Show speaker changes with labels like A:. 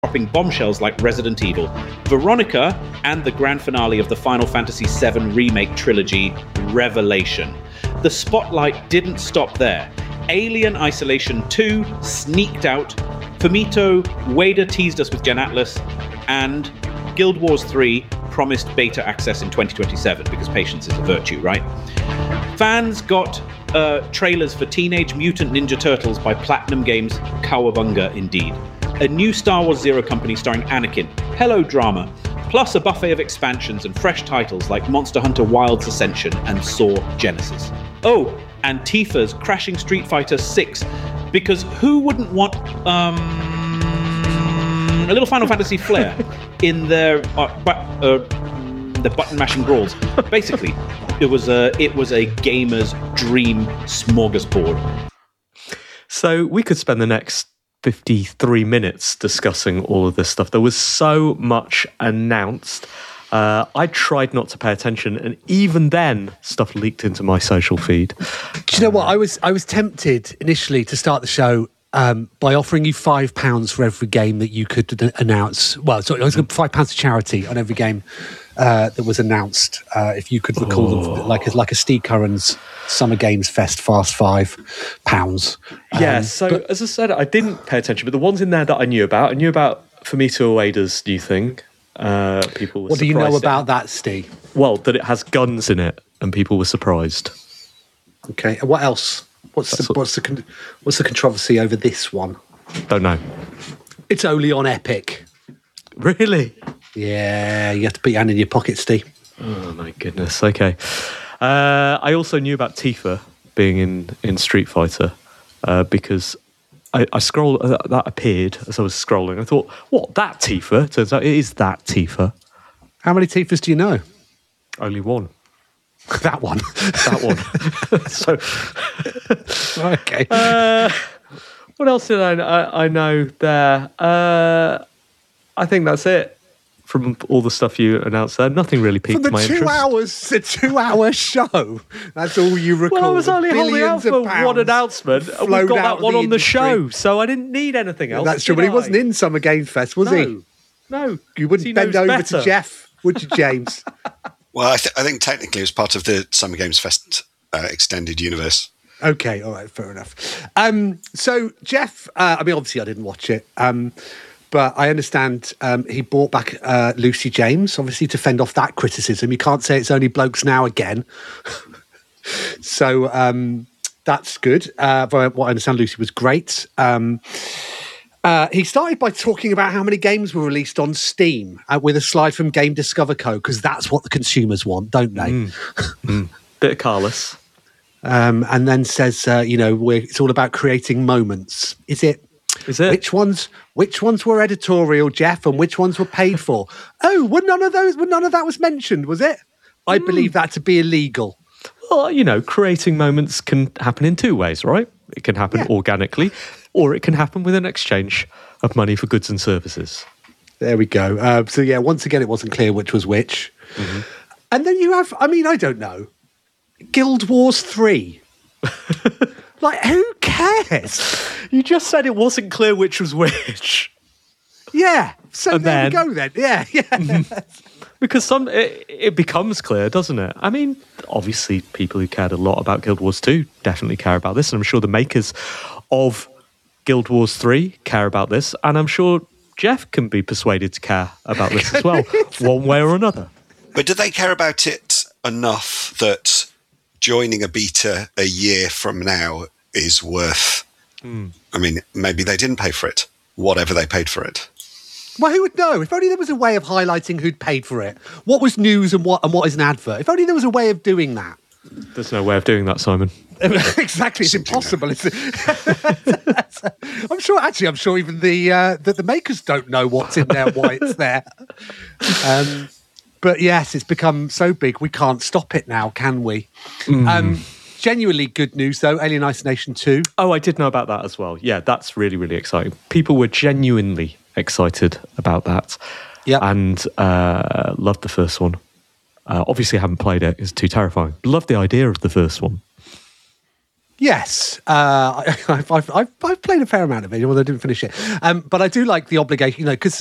A: dropping bombshells like Resident Evil, Veronica, and the grand finale of the Final Fantasy VII Remake trilogy, Revelation. The spotlight didn't stop there. Alien Isolation 2 sneaked out, Fumito Ueda teased us with Gen Atlas, and Guild Wars 3 promised beta access in 2027, because patience is a virtue, right? Fans got trailers for Teenage Mutant Ninja Turtles by Platinum Games, Cowabunga indeed. A new Star Wars Zero company starring Anakin, Hello Drama, plus a buffet of expansions and fresh titles like Monster Hunter Wilds Ascension and Saw Genesis. Oh, and Tifa's crashing Street Fighter 6, because who wouldn't want a little Final Fantasy flair in their the button mashing brawls? Basically, it was a gamer's dream smorgasbord.
B: So we could spend the next 53 minutes discussing all of this stuff. There was so much announced. I tried not to pay attention, and even then, stuff leaked into my social feed.
C: Do you know what? I was tempted initially to start the show by offering you £5 for every game that you could announce. Well, sorry, I was going to £5 to charity on every game that was announced. If you could recall them, like a Steve Curran's Summer Games Fest Fast £5.
B: Yeah. So as I said, I didn't pay attention, but the ones in there that I knew about Fumito Ueda's new thing. People were
C: What do you know about that, Steve?
B: Well, that it has guns in it, and people were surprised.
C: Okay, and what else? What's the controversy over this one?
B: Don't know.
C: It's only on Epic.
B: Really?
C: Yeah, you have to put your hand in your pocket, Steve.
B: Oh my goodness. Okay. I also knew about Tifa being in Street Fighter because I scrolled. That appeared as I was scrolling. I thought, what, that Tifa? Turns out it is that Tifa.
C: How many Tifas do you know?
B: Only one.
C: That one.
B: That one. So,
C: okay.
B: What else did I know there? I think that's it from all the stuff you announced there. Nothing really piqued my interest.
C: The 2-hour show. That's all you recall.
B: Well, I was only holding out for one announcement. And we've got that one on the show, so I didn't need anything else.
C: That's true, but he wasn't in Summer Games Fest, was he?
B: No.
C: You wouldn't bend over to Jeff, would you, James?
D: Well, I think technically it was part of the Summer Games Fest extended universe.
C: Okay, all right, fair enough. So, Jeff, obviously I didn't watch it, but I understand he brought back Lucy James, obviously to fend off that criticism. You can't say it's only blokes now again. So, that's good. From what I understand, Lucy was great. He started by talking about how many games were released on Steam with a slide from Game Discover Co, because that's what the consumers want, don't they?
B: Bit of Carlos.
C: And then says, it's all about creating moments. Is it? Which ones were editorial, Jeff, and which ones were paid for? Oh, none of that was mentioned, was it? I believe that to be illegal.
B: Well, creating moments can happen in two ways, right? It can happen organically, or it can happen with an exchange of money for goods and services. There we go.
C: Once again, it wasn't clear which was which. Mm-hmm. And then you have, I don't know, Guild Wars 3. Who cares?
B: You just said it wasn't clear which was which.
C: Yeah. So there we go then. Yeah.
B: Because it becomes clear, doesn't it? Obviously, people who cared a lot about Guild Wars 2 definitely care about this, and I'm sure the makers of Guild Wars 3 care about this, and I'm sure Jeff can be persuaded to care about this as well, one way or another.
D: But do they care about it enough that joining a beta a year from now is worth... maybe they didn't pay for it, whatever they paid for it.
C: Well, who would know? If only there was a way of highlighting who'd paid for it. What was news and what is an advert? If only there was a way of doing that.
B: There's no way of doing that, Simon.
C: Exactly, it's impossible. I'm sure even the makers don't know what's in there, why it's there. But yes, it's become so big we can't stop it now, can we? Genuinely good news, though. Alien Isolation 2.
B: Oh, I did know about that as well. Yeah, that's really, really exciting. People were genuinely excited about that.
C: Yeah,
B: and loved the first one. Obviously, I haven't played it. It's too terrifying. Loved the idea of the first one.
C: Yes, I've played a fair amount of it, although I didn't finish it. But I do like the obligation, because